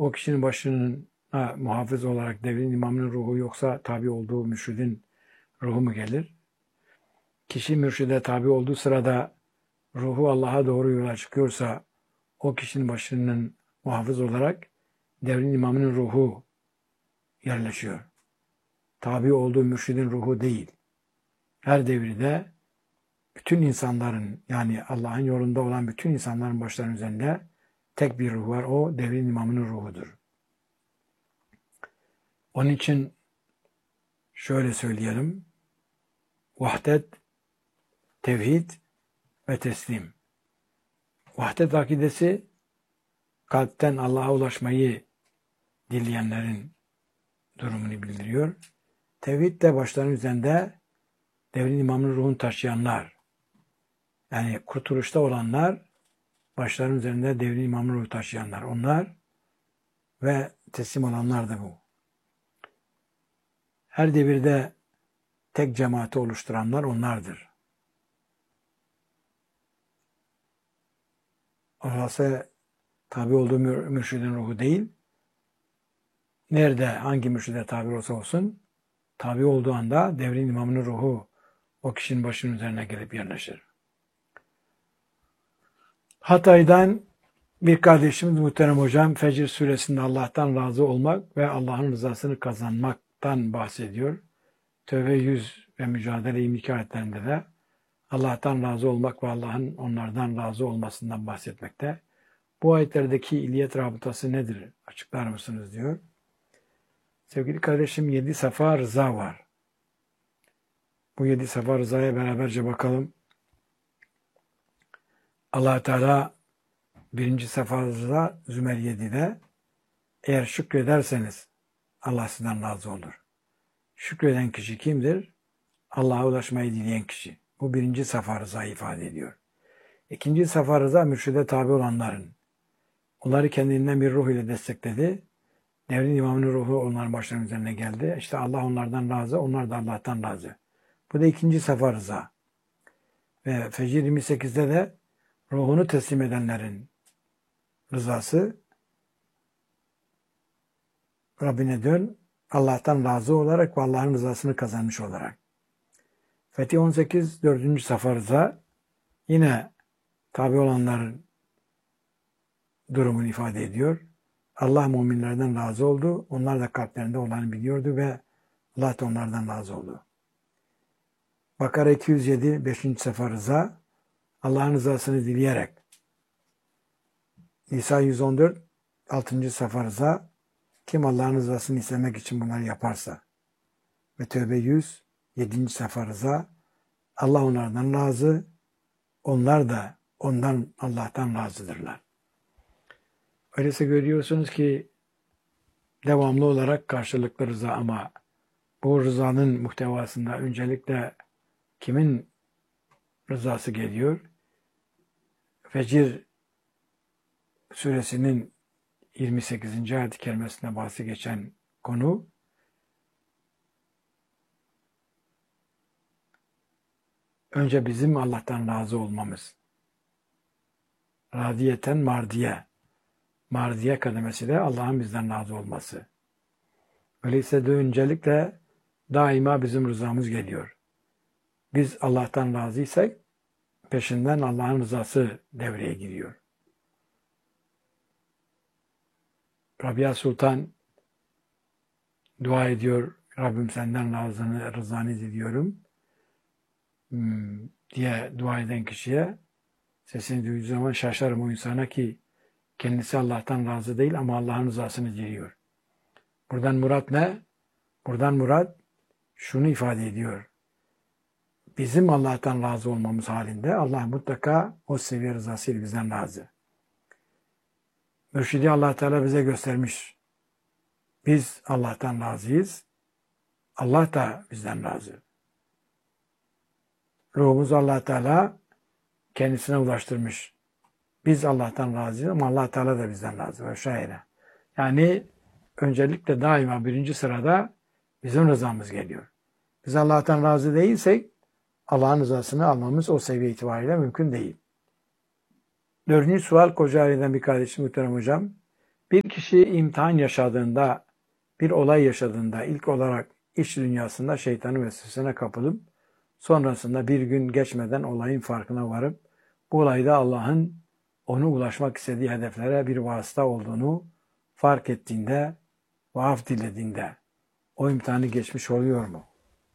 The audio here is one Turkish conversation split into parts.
o kişinin başına muhafız olarak devrin imamının ruhu yoksa tabi olduğu mürşidin ruhu mu gelir? Kişi mürşide tabi olduğu sırada ruhu Allah'a doğru yola çıkıyorsa o kişinin başının muhafız olarak devrin imamının ruhu yerleşiyor. Tabi olduğu mürşidin ruhu değil. Her devirde bütün insanların, yani Allah'ın yolunda olan bütün insanların başlarının üzerinde tek bir ruh var. O devrin imamının ruhudur. Onun için şöyle söyleyelim. Vahdet, tevhid ve teslim. Vahdet akidesi kalpten Allah'a ulaşmayı dileyenlerin durumunu bildiriyor. Tevhid de başlarının üzerinde devrin imamının ruhunu taşıyanlar. Yani kurtuluşta olanlar, başlarının üzerinde devrin imamının ruhu taşıyanlar. Onlar ve teslim olanlar da bu. Her devirde tek cemaati oluşturanlar onlardır. Orası tabi olduğu mürşidin ruhu değil. Nerede, hangi mürşide tabi olsa olsun, tabi olduğu anda devrin imamının ruhu o kişinin başının üzerine gelip yerleşir. Hatay'dan bir kardeşimiz muhterem hocam Fecr suresinde Allah'tan razı olmak ve Allah'ın rızasını kazanmaktan bahsediyor. Tövbe 100 ve Mücadele 22 ayetlerinde de Allah'tan razı olmak ve Allah'ın onlardan razı olmasından bahsetmekte. Bu ayetlerdeki illiyet rabıtası nedir? Açıklar mısınız diyor. Sevgili kardeşim 7 safa rıza var. Bu 7 safa rızaya beraberce bakalım. Allah Teala 1. safa rıza Zümer 7'de eğer şükrederseniz Allah sizden razı olur. Şükreden kişi kimdir? Allah'a ulaşmayı dileyen kişi. Bu 1. safa rızayı ifade ediyor. 2. safa rıza mürşide tabi olanların. Onları kendinden bir ruh ile destekledi. Devrin imamının ruhu onların başlarının üzerine geldi. İşte Allah onlardan razı, onlar da Allah'tan razı. Bu da 2. safa rıza. Ve Fecr 28'de de ruhunu teslim edenlerin rızası, Rabbine dön, Allah'tan razı olarak ve Allah'ın rızasını kazanmış olarak. Fetih 18, 4. safa rıza, yine tabi olanların durumunu ifade ediyor. Allah müminlerden razı oldu, onlar da kalplerinde olanı biliyordu ve Allah da onlardan razı oldu. Bakara 207, 5. safa rıza, Allah'ın rızasını dileyerek. İsa 114, 6. safa rıza, kim Allah'ın rızasını istemek için bunları yaparsa. Ve Tövbe 100, 7. safa rıza, Allah onlardan razı, onlar da ondan Allah'tan razıdırlar. Öyleyse görüyorsunuz ki devamlı olarak karşılıklı rıza ama bu rızanın muhtevasında öncelikle kimin rızası geliyor? Fecr suresinin 28. ayet-i kerimesinde bahsi geçen konu önce bizim Allah'tan razı olmamız. Radiyeten mardiye. Mardiye kademesi de Allah'ın bizden razı olması. Öyleyse de öncelikle daima bizim rızamız geliyor. Biz Allah'tan razıysak peşinden Allah'ın rızası devreye giriyor. Rabia Sultan dua ediyor. Rabbim senden rızanı diliyorum diye dua eden kişiye sesini duyduğu zaman şaşarım o insana ki kendisi Allah'tan razı değil ama Allah'ın rızasını diliyor. Buradan murat ne? Buradan murat şunu ifade ediyor. Bizim Allah'tan razı olmamız halinde Allah mutlaka o seviye rızasıyla bizden razı. Mürşidi Allah Teala bize göstermiş. Biz Allah'tan razıyız. Allah da bizden razı. Ruhumuzu Allah Teala kendisine ulaştırmış. Biz Allah'tan razıyız ama Allah Teala da bizden razı. Ve şaire. Yani öncelikle daima 1. sırada bizim rızamız geliyor. Biz Allah'tan razı değilsek Allah'ın rızasını almamız o seviye itibariyle mümkün değil. 4. sual Kocaeli'den bir kardeşim muhterem hocam. Bir kişi imtihan yaşadığında, bir olay yaşadığında ilk olarak iç dünyasında şeytanın vesvesesine kapılıp sonrasında bir gün geçmeden olayın farkına varıp bu olayda Allah'ın onu ulaşmak istediği hedeflere bir vasıta olduğunu fark ettiğinde ve af dilediğinde o imtihanı geçmiş oluyor mu?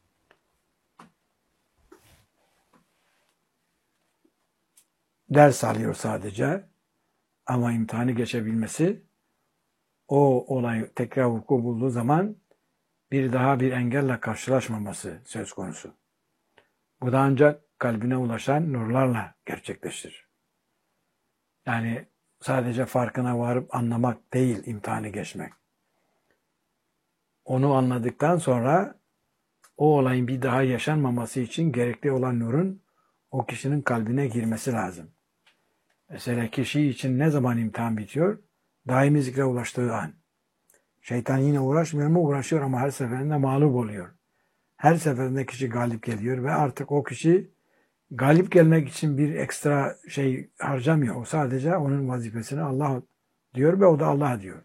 Ders alıyor sadece ama imtihanı geçebilmesi o olay tekrar vuku bulduğu zaman bir daha bir engelle karşılaşmaması söz konusu. Bu da ancak kalbine ulaşan nurlarla gerçekleşir. Yani sadece farkına varıp anlamak değil imtihanı geçmek. Onu anladıktan sonra o olayın bir daha yaşanmaması için gerekli olan nurun o kişinin kalbine girmesi lazım. Mesela kişi için ne zaman imtihan bitiyor? Daimi zikre ulaştığı an. Şeytan yine uğraşmıyor mu? Uğraşıyor ama her seferinde mağlup oluyor. Her seferinde kişi galip geliyor ve artık o kişi galip gelmek için bir ekstra şey harcamıyor. O sadece onun vazifesini Allah diyor ve o da Allah diyor.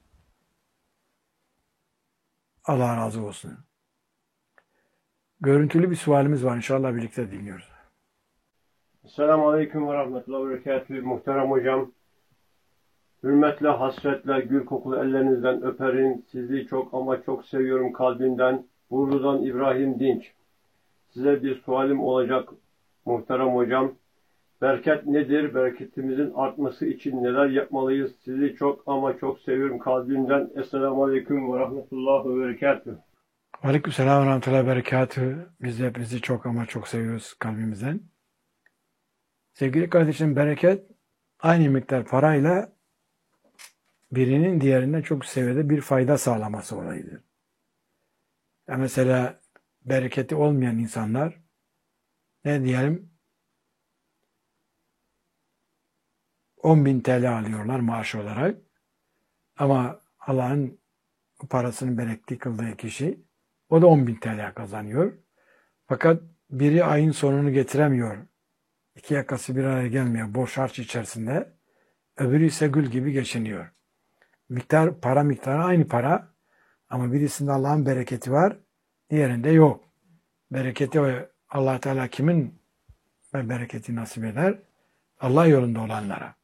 Allah razı olsun. Görüntülü bir sualimiz var. İnşallah birlikte dinliyoruz. Esselamu Aleyküm ve Rahmetullahi ve Berekatühü. Muhterem hocam, hürmetle, hasretle, gül kokulu ellerinizden öperim. Sizi çok ama çok seviyorum kalbimden. Burdu'dan İbrahim Dinç. Size bir sualim olacak muhterem hocam. Bereket nedir? Bereketimizin artması için neler yapmalıyız? Sizi çok ama çok seviyorum kalbimden. Esselamu Aleyküm ve Rahmetullahi ve Berekatühü. Aleykümselam ve rahmetullahi ve berekatühü. Biz de hepinizi çok ama çok seviyoruz kalbimizden. Sevgili kardeşim, bereket aynı miktar parayla birinin diğerine çok seviyede bir fayda sağlaması olayıdır. Yani mesela bereketi olmayan insanlar ne diyelim 10.000 TL alıyorlar maaş olarak ama Allah'ın parasını bereketli kıldığı kişi o da 10.000 TL kazanıyor. Fakat biri ayın sonunu getiremiyor. İki yakası bir araya gelmiyor. Boş harç içerisinde. Öbürü ise gül gibi geçiniyor. Para miktarı aynı para ama birisinde Allah'ın bereketi var, diğerinde yok. Bereketi Allah Teala kimin bereketi nasip eder? Allah yolunda olanlara.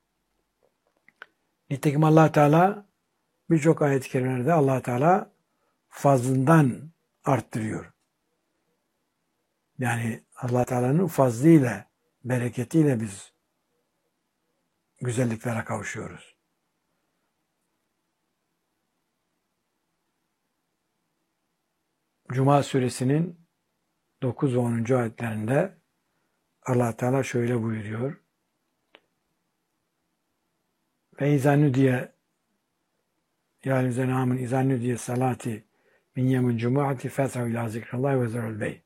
Nitekim Allah Teala birçok ayet-i kerimelerde Allah Teala fazlından arttırıyor. Yani Allah Teala'nın fazlıyla, bereketiyle biz güzelliklere kavuşuyoruz. Cuma suresinin 9 ve 10. ayetlerinde Allah Teala şöyle buyuruyor. Ve izanü diye yani zenamın izanü diye salati min yemin cumuati fesav ila zikrullah ve zerul bey.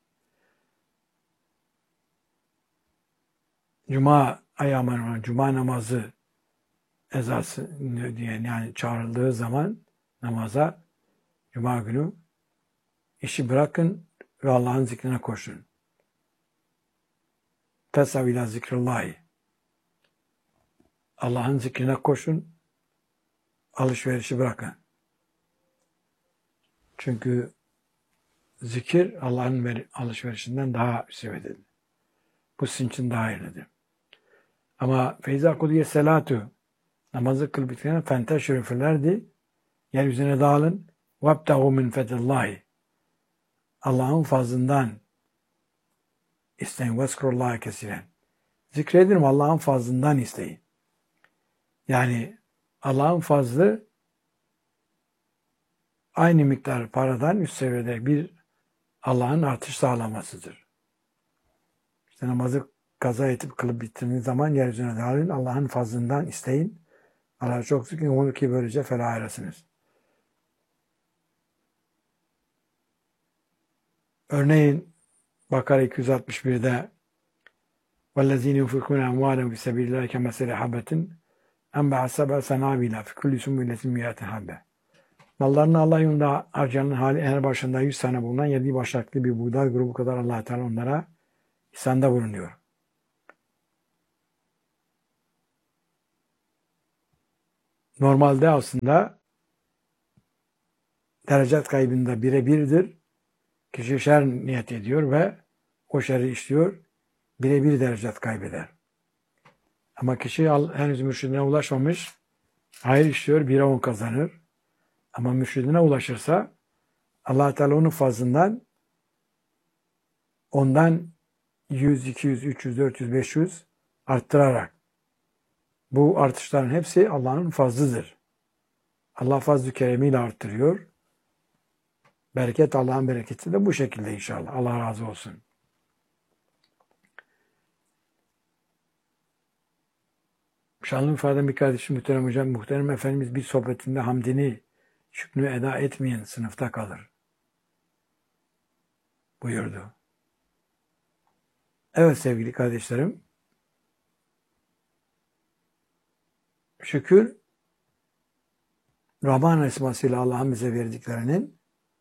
Cuma ayağının cuma namazı ezası diye yani çağrıldığı zaman namaza cuma günü işi bırakın ve Allah'ın zikrine koşun. Fesav ila zikrullah. Allah'ın zikrine koşun, alışverişi bırakın. Çünkü zikir Allah'ın alışverişinden daha sevilir. Bu sizin için daha hayırlıdır. Ama feyza kudiye selatu namazı kıl bitirene fenteşürü filerdi. Yeryüzüne dağılın. Vebtehu min fetillahi. Allah'ın fazlından isteyin. Vezkurullahi kesiren. Zikredin Allah'ın fazlından isteyin. Yani Allah'ın fazlı aynı miktar paradan üst seviyede bir Allah'ın artış sağlamasıdır. İşte namazı kaza edip kılıp bitirdiğiniz zaman yeryüzüne dağılın. Allah'ın fazlından isteyin. Allah'a çok zikrin umur ki böylece felah eresiniz. Örneğin Bakara 261'de وَالَّذ۪ينَ يُنْفِقُونَ اَمْوَالًا فِي سَبِيلِ اللّٰهِ كَمَثَلِ حَبَّةٍ اَنْبَعَتْ سَبْعَ سَنَابِلَ فِي كُلِّ سُنبُلَةٍ مِائَةُ حَبَّةٍ. Mallarını Allah yolunda harcayanın hali her başında 100 tane bulunan 7 başaklı bir buğday grubu kadar Allah Teala onlara ihsanda bulunuyor. normalde aslında derecat kaybında birebirdir. Kişi şer niyet ediyor ve o şerri işliyor. Birebir derecat kaybeder. Ama kişi henüz mürşidine ulaşmamış, hayır işliyor, 1'e 10 kazanır. Ama mürşidine ulaşırsa Allah Teala onun fazlından ondan 100, 200, 300, 400, 500 arttırarak, bu artışların hepsi Allah'ın fazlıdır. Allah fazl-ı keremiyle arttırıyor. Bereket, Allah'ın bereketi de bu şekilde inşallah. Allah razı olsun. Şanlı ifade bir kardeşim, muhterem hocam, muhterem efendimiz bir sohbetinde hamdini, şükrünü eda etmeyen sınıfta kalır buyurdu. Evet sevgili kardeşlerim, şükür Rahman esmasıyla Allah'ın bize verdiklerinin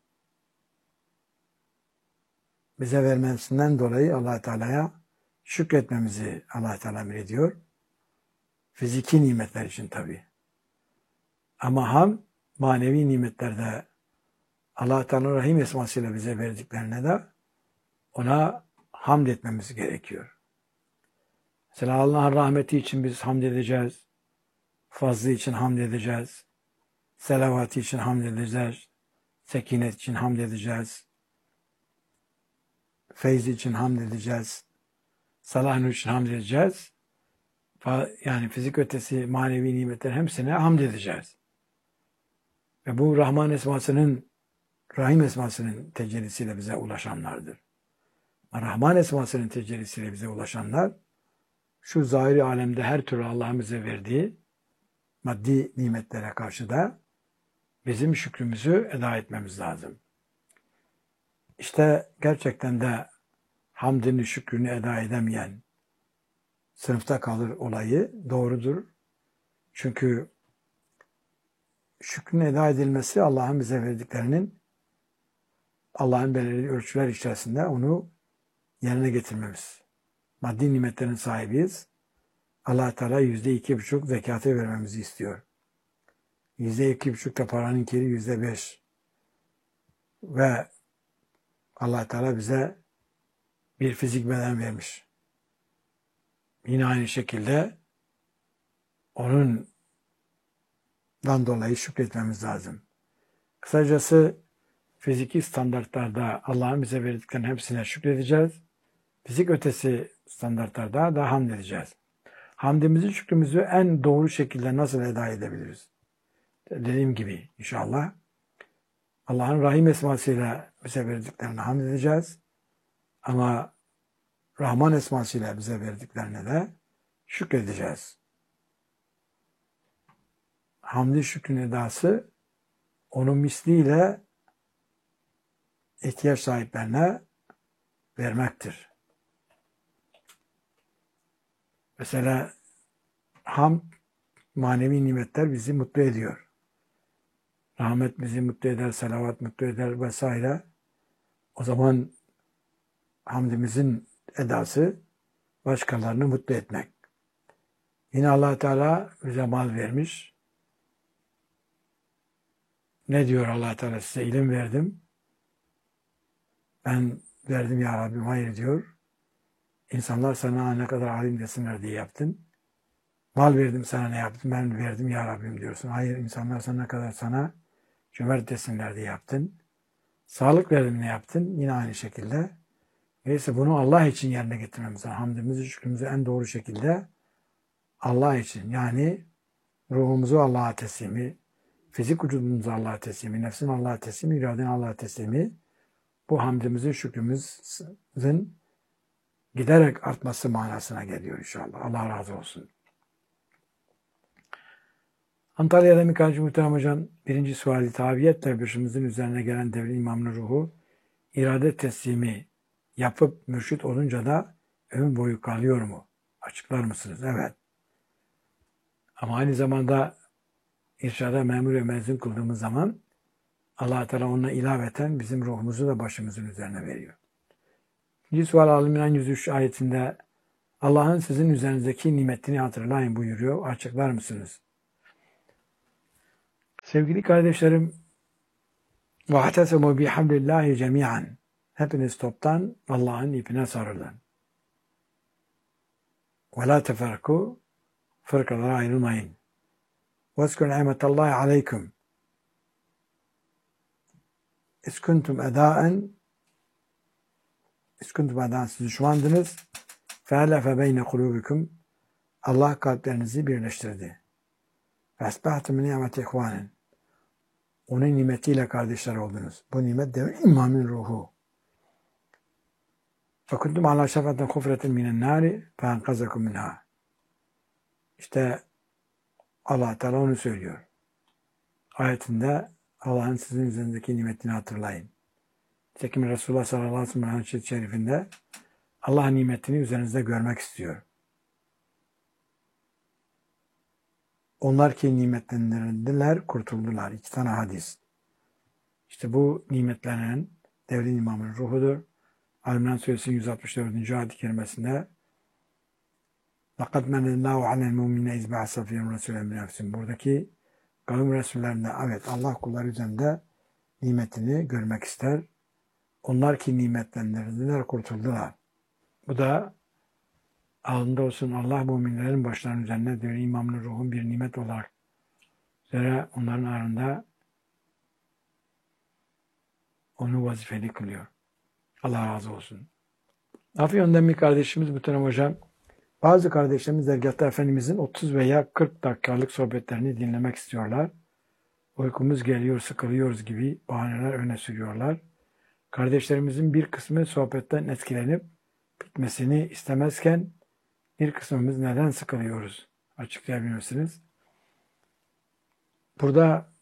bize vermesinden dolayı Allah Teala'ya şükretmemizi Allah Teala emrediyor. Fiziki nimetler için tabii. Ama manevi nimetlerde Allah Teala Rahim esmasıyla bize verdiklerine de ona hamd etmemiz gerekiyor. Mesela Allah'ın rahmeti için biz hamd edeceğiz. Fazlı için hamd edeceğiz. Selavatı için hamd edeceğiz. Sekinet için hamd edeceğiz. Feyz için hamd edeceğiz. Salah için hamd edeceğiz. Yani fizik ötesi manevi nimetler hepsine hamd edeceğiz. Ve bu Rahman esmasının, Rahim esmasının tecellisiyle bize ulaşanlardır. Rahman esmasının tecellisiyle bize ulaşanlar, şu zahiri alemde her türlü Allah'ın bize verdiği maddi nimetlere karşı da bizim şükrümüzü eda etmemiz lazım. İşte gerçekten de hamdini, şükrünü eda edemeyen sınıfta kalır olayı doğrudur. Çünkü şükrün eda edilmesi Allah'ın bize verdiklerinin Allah'ın belirli ölçüler içerisinde onu yerine getirmemiz. Maddi nimetlerin sahibiyiz. Allah Teala %2,5 zekatı vermemizi istiyor. %2,5 da paranın kiri %5. Ve Allah Teala bize bir fizik beden vermiş. Yine aynı şekilde ondan dolayı şükretmemiz lazım. Kısacası fiziki standartlarda Allah'ın bize verdiklerinin hepsine şükredeceğiz. Fizik ötesi standartlarda da hamd edeceğiz. Hamdimizi, şükrümüzü en doğru şekilde nasıl eda edebiliriz? Dediğim gibi inşallah Allah'ın Rahim esmasıyla bize verdiklerine hamd edeceğiz. Ama Rahman esmasıyla bize verdiklerine de şükredeceğiz. Hamdi şükrün edası onun misliyle ihtiyaç sahiplerine vermektir. Mesela hamd, manevi nimetler bizi mutlu ediyor. Rahmet bizi mutlu eder, salavat mutlu eder vesaire. O zaman hamdimizin edası başkalarını mutlu etmek. Yine Allah Teala bize mal vermiş. Ne diyor Allah Teala? Size ilim verdim. Ben verdim ya Rabbim, hayır diyor. İnsanlar sana ne kadar alim desinler diye yaptın. Mal verdim sana, ne yaptın? Ben verdim ya Rabbim diyorsun. Hayır, insanlar sana ne kadar sana cömert desinler diye yaptın. Sağlık verdim, ne yaptın? Yine aynı şekilde. Neyse bunu Allah için yerine getirmemiz lazım. Hamdimizi, şükrümüzü en doğru şekilde Allah için. Yani ruhumuzu Allah'a teslimi, fizik vücudumuzu Allah'a teslimi, nefsin Allah'a teslimi, iradenin Allah'a teslimi, bu hamdimizin, şükrümüzün giderek artması manasına geliyor inşallah. Allah razı olsun. Antalya'da Mikancı Muhterem Hocam, birinci suali tabiyetle başımızın üzerine gelen devrin imamının ruhu, irade teslimi yapıp mürşit olunca da ömür boyu kalıyor mu? Açıklar mısınız? Evet. Ama aynı zamanda irşada memur ve mezun kıldığımız zaman Allah Teala ona ilaveten bizim ruhumuzu da başımızın üzerine veriyor. İkinci sual Al-İmran 103 ayetinde Allah'ın sizin üzerinizdeki nimetini hatırlayın buyuruyor. Açıklar mısınız? Sevgili kardeşlerim, وَاَعْتَسَمُوا بِحَبْلِ اللّٰهِ جَمِيعًا. Hepiniz toptan Allah'ın ipine sarılın. وَلَا تَفَرْقُوا. Fırkalara ayrılmayın. وَاذْكُرْ نِعْمَةَ اللّٰهِ عَلَيْكُمْ. اِذْ كُنْتُمْ اَدَاءً siz düşmandınız. فَاَلَفَ بَيْنَ قُلُوبِكُمْ. Allah kalplerinizi birleştirdi. فَاَسْبَحْتُمْ نِعْمَةِ اِخْوَانٍ. Onun nimetiyle kardeşler oldunuz. Bu nimet de imamın ruhu. فَكُنْتُمْ عَلَى شَفَةٍ خُفْرَةٍ مِنَ النَّارِ فَاَنْقَذَكُمْ مِنْهَا. İşte Allah Teala onu söylüyor. Ayetinde Allah'ın sizin üzerindeki nimetini hatırlayın. Nitekim Resulullah sallallahu aleyhi ve sellem hadis-i şerifinde Allah nimetini üzerinizde görmek istiyor. Onlar ki nimetlendirildiler, kurtuldular. 2 tane hadis. İşte bu nimetlerin devrin imamının ruhudur. Al-İmran Suresi 164. ayet-i kerimesinde لَقَدْ مَنَ اللّٰهُ عَلَى الْمُؤْمِنِينَ اِذْ بَعَثَ فِيهِمْ رَسُولًا مِنْ أَنْفُسِهِمْ. Buradaki kavim Resullerinde evet Allah kulları üzerinde nimetini görmek ister. Onlar ki nimetlendirildiler, kurtuldular. Bu da alında olsun Allah müminlerin başlarının üzerine devrin imamının ruhun bir nimet olarak üzere onların arasında onu vazifeli kılıyor. Allah razı olsun. Afyon'dan bir kardeşimiz Muhterem Hocam, bazı kardeşlerimiz dergâhta Efendimizin 30 veya 40 dakikalık sohbetlerini dinlemek istiyorlar. Uykumuz geliyor, sıkılıyoruz gibi bahaneler öne sürüyorlar. Kardeşlerimizin bir kısmı sohbetten etkilenip bitmesini istemezken bir kısmımız neden sıkılıyoruz? Açıklayabilir misiniz? Burada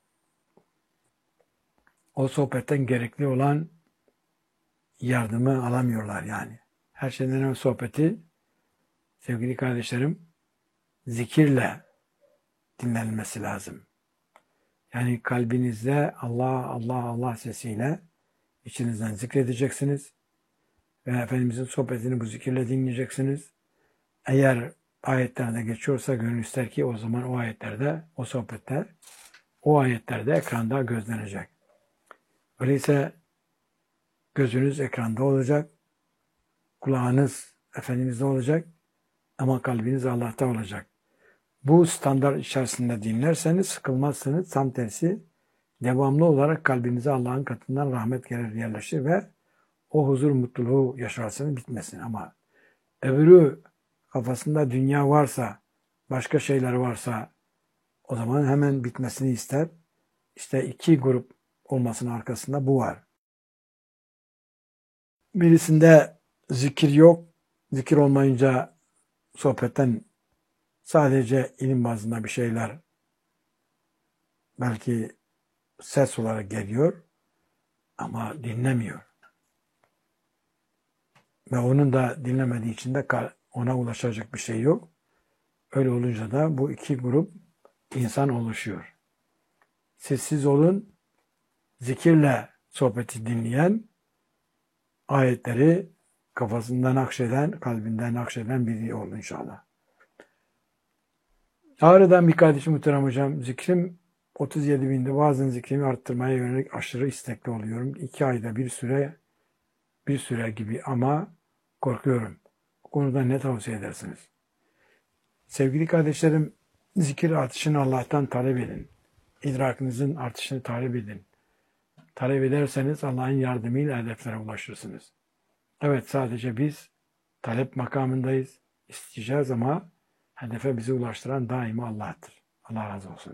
o sohbetten gerekli olan yardımı alamıyorlar yani. Her şeyden önemli sohbeti sevgili kardeşlerim zikirle dinlenmesi lazım. Yani kalbinizde Allah Allah Allah sesiyle içinizden zikredeceksiniz ve Efendimizin sohbetini bu zikirle dinleyeceksiniz. Eğer ayetlerde geçiyorsa gönül ister ki o zaman o ayetlerde, o sohbetler, o ayetlerde ekranda gözlenecek. Öyleyse gözünüz ekranda olacak, kulağınız Efendimiz'de olacak ama kalbiniz Allah'ta olacak. Bu standart içerisinde dinlerseniz sıkılmazsınız. Tam tersi devamlı olarak kalbinize Allah'ın katından rahmet gelir yerleşir ve o huzur mutluluğu yaşarsınız bitmesin. Ama öbürü kafasında dünya varsa, başka şeyler varsa o zaman hemen bitmesini ister. İşte 2 grup olmasının arkasında bu var. Birisinde zikir yok. Zikir olmayınca sohbetten sadece ilim bazında bir şeyler belki ses olarak geliyor ama dinlemiyor. Ve onun da dinlemediği için de ona ulaşacak bir şey yok. Öyle olunca da bu 2 grup insan oluşuyor. Siz olun, zikirle sohbeti dinleyen, ayetleri kafasından nakşeden, kalbinden nakşeden biri olun inşallah. Ağrı'dan bir kardeşim Muhterem Hocam, zikrim 37 binde, bazen zikrimi arttırmaya yönelik aşırı istekli oluyorum. 2 ayda bir süre gibi ama korkuyorum. Bu konuda ne tavsiye edersiniz? Sevgili kardeşlerim, zikir artışını Allah'tan talep edin. İdrakınızın artışını talep edin. Talep ederseniz Allah'ın yardımıyla hedeflere ulaşırsınız. Evet, sadece biz talep makamındayız, isteyeceğiz ama hedefe bizi ulaştıran daima Allah'tır. Allah razı olsun.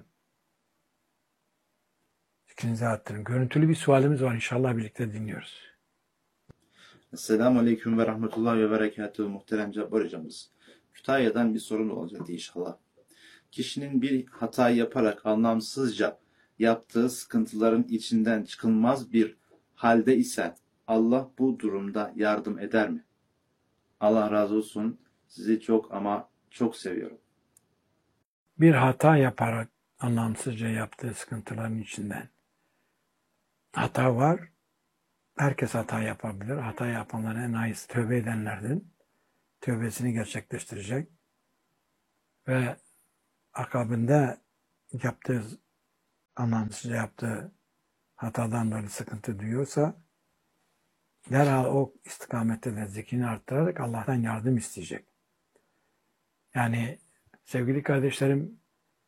Fikrinizi arttırın. Görüntülü bir sualimiz var. İnşallah birlikte dinliyoruz. Esselamu Aleyküm ve Rahmetullahi ve Berekatuhu muhterem Cabbar hocamız. Kütahya'dan bir sorun olacaktı inşallah. Kişinin bir hata yaparak anlamsızca yaptığı sıkıntıların içinden çıkılmaz bir halde ise Allah bu durumda yardım eder mi? Allah razı olsun. Sizi çok ama çok seviyorum. Bir hata yaparak anlamsızca yaptığı sıkıntıların içinden. Hata var. Herkes hata yapabilir. Hata yapanların en iyisi tövbe edenlerden. Tövbesini gerçekleştirecek. Ve akabinde yaptığı anlamsızca yaptığı hatadan dolayı sıkıntı duyuyorsa derhal o istikamette de zikrini arttırarak Allah'tan yardım isteyecek. Yani sevgili kardeşlerim,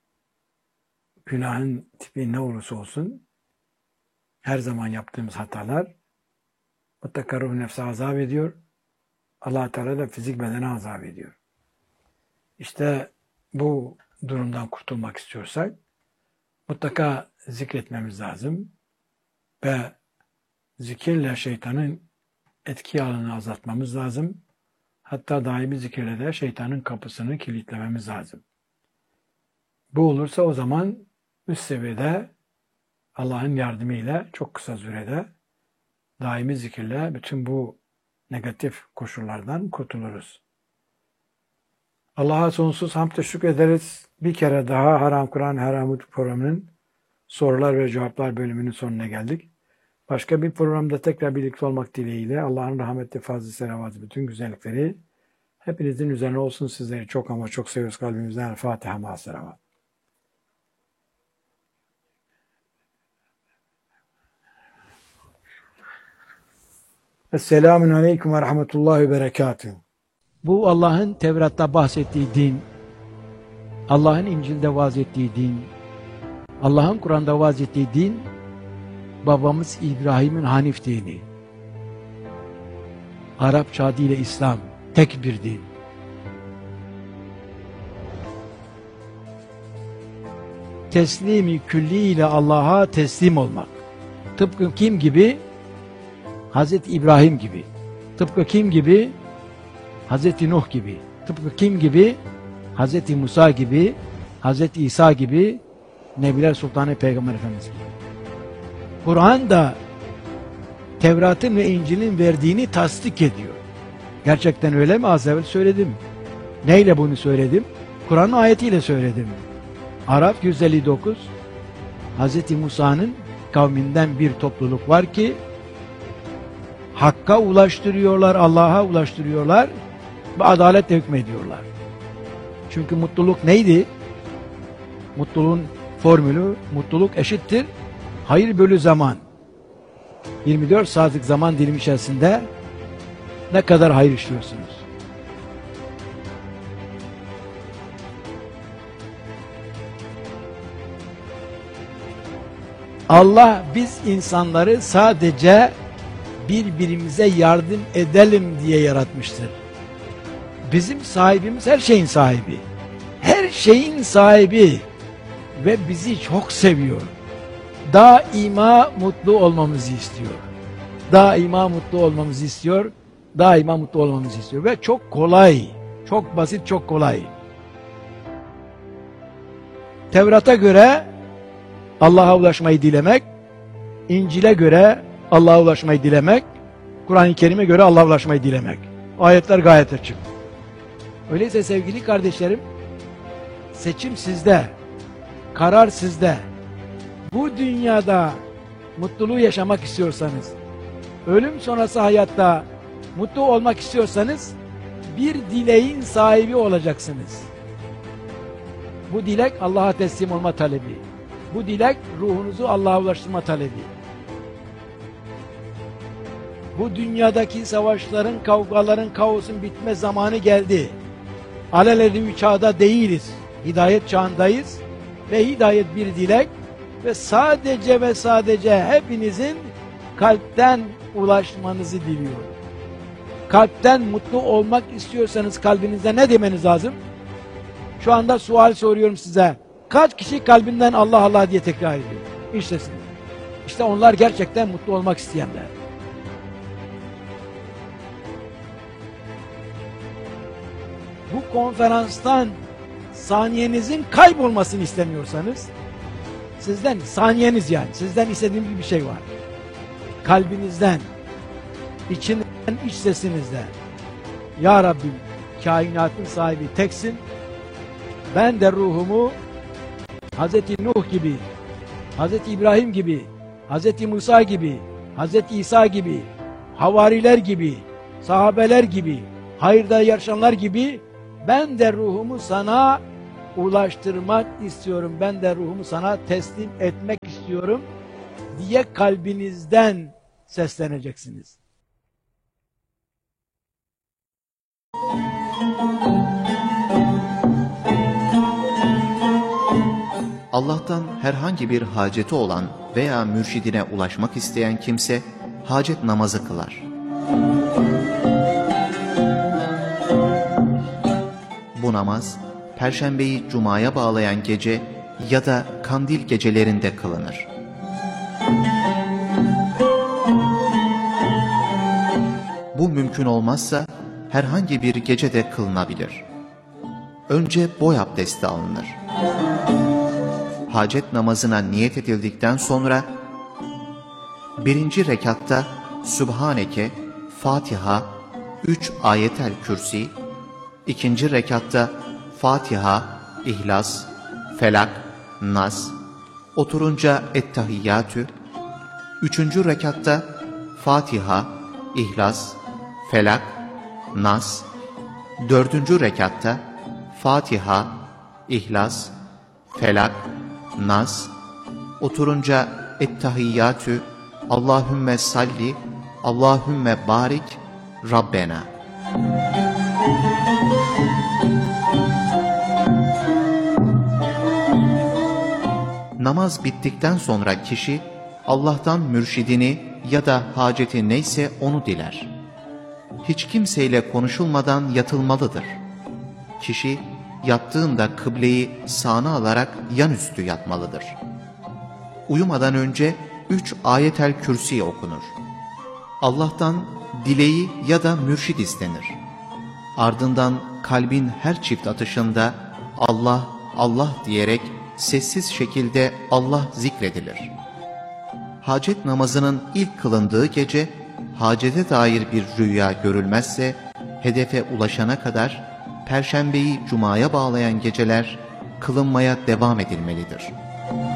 günahın tipi ne olursa olsun her zaman yaptığımız hatalar mutlaka ruh nefse azap ediyor. Allah Teala da fizik bedene azap ediyor. İşte bu durumdan kurtulmak istiyorsak mutlaka zikretmemiz lazım ve zikirle şeytanın etki alanını azaltmamız lazım. Hatta daimi zikirle de şeytanın kapısını kilitlememiz lazım. Bu olursa o zaman üst seviyede Allah'ın yardımıyla çok kısa sürede daimi zikirle bütün bu negatif koşullardan kurtuluruz. Allah'a sonsuz hamd ve şükrederiz. Bir kere daha Haram Kur'an Haram programının sorular ve cevaplar bölümünün sonuna geldik. Başka bir programda tekrar birlikte olmak dileğiyle Allah'ın rahmeti, fazlı selavatı, bütün güzellikleri hepinizin üzerine olsun. Sizleri çok ama çok seviyoruz kalbimizden. Fatiha ma selavat. Esselamun aleyküm ve rahmetullahi ve berekatuhu. Bu Allah'ın Tevrat'ta bahsettiği din, Allah'ın İncil'de vaaz ettiği din, Allah'ın Kur'an'da vaaz ettiği din, babamız İbrahim'in Hanif dini. Arapça adıyla İslam, tek bir din. Teslimi külliyle Allah'a teslim olmak. Tıpkı kim gibi? Hazreti İbrahim gibi. Tıpkı kim gibi? Hazreti Nuh gibi. Tıpkı kim gibi? Hazreti Musa gibi, Hazreti İsa gibi, Nebiler Sultanı Peygamber Efendimiz gibi. Kur'an da Tevrat'ın ve İncil'in verdiğini tasdik ediyor. Gerçekten öyle mi? Az evvel söyledim. Neyle bunu söyledim? Kur'an ayetiyle söyledim. Araf 159, Hazreti Musa'nın kavminden bir topluluk var ki Hakk'a ulaştırıyorlar, Allah'a ulaştırıyorlar ve adaletle hükmediyorlar. Çünkü mutluluk neydi? Mutluluğun formülü, mutluluk eşittir hayır bölü zaman. 24 saatlik zaman dilimi içerisinde ne kadar hayır işliyorsunuz? Allah biz insanları sadece birbirimize yardım edelim diye yaratmıştır. Bizim sahibimiz her şeyin sahibi. Her şeyin sahibi ve bizi çok seviyor. Daima mutlu olmamızı istiyor. Daima mutlu olmamızı istiyor. Daima mutlu olmamızı istiyor. Ve çok kolay, çok basit, çok kolay. Tevrat'a göre Allah'a ulaşmayı dilemek, İncil'e göre Allah'a ulaşmayı dilemek, Kur'an-ı Kerim'e göre Allah'a ulaşmayı dilemek. Ayetler gayet açık. Öyleyse sevgili kardeşlerim, seçim sizde, karar sizde. Bu dünyada mutluluğu yaşamak istiyorsanız, ölüm sonrası hayatta mutlu olmak istiyorsanız, bir dileğin sahibi olacaksınız. Bu dilek Allah'a teslim olma talebi. Bu dilek ruhunuzu Allah'a ulaştırma talebi. Bu dünyadaki savaşların, kavgaların, kaosun bitme zamanı geldi. Alelade bir çağda değiliz. Hidayet çağındayız. Ve hidayet bir dilek. Ve sadece ve sadece hepinizin kalpten ulaşmanızı diliyorum. Kalpten mutlu olmak istiyorsanız kalbinizde ne demeniz lazım? Şu anda sual soruyorum size. Kaç kişi kalbinden Allah Allah diye tekrar ediyor? İşte siz. İşte onlar gerçekten mutlu olmak isteyenler. Bu konferanstan saniyenizin kaybolmasını istemiyorsanız, sizden saniyeniz yani, sizden istediğim bir şey var. Kalbinizden, içinden, iç sesinizden. Ya Rabbi, kainatın sahibi teksin. Ben de ruhumu Hazreti Nuh gibi, Hazreti İbrahim gibi, Hazreti Musa gibi, Hazreti İsa gibi, havariler gibi, sahabeler gibi, hayırda yarışanlar gibi ben de ruhumu sana ulaştırmak istiyorum. Ben de ruhumu sana teslim etmek istiyorum diye kalbinizden sesleneceksiniz. Allah'tan herhangi bir haceti olan veya mürşidine ulaşmak isteyen kimse hacet namazı kılar. Bu namaz, Perşembeyi Cuma'ya bağlayan gece ya da kandil gecelerinde kılınır. Bu mümkün olmazsa herhangi bir gecede kılınabilir. Önce boy abdesti alınır. Hacet namazına niyet edildikten sonra 1. rekatta Sübhaneke, Fatiha, 3 ayetel kürsi, 2. rekatta Fatiha, İhlas, Felak, Nas, oturunca Ettehiyyatü, 3. rekatta Fatiha, İhlas, Felak, Nas, 4. rekatta Fatiha, İhlas, Felak, Nas, oturunca Ettehiyyatü, Allahümme salli, Allahümme barik, Rabbena. Namaz bittikten sonra kişi Allah'tan mürşidini ya da haceti neyse onu diler. Hiç kimseyle konuşulmadan yatılmalıdır. Kişi yattığında kıbleyi sağına alarak yanüstü yatmalıdır. Uyumadan önce 3 ayetel kürsi okunur. Allah'tan dileği ya da mürşid istenir. Ardından kalbin her çift atışında Allah, Allah diyerek sessiz şekilde Allah zikredilir. Hacet namazının ilk kılındığı gece, hacete dair bir rüya görülmezse, hedefe ulaşana kadar Perşembeyi Cuma'ya bağlayan geceler kılınmaya devam edilmelidir.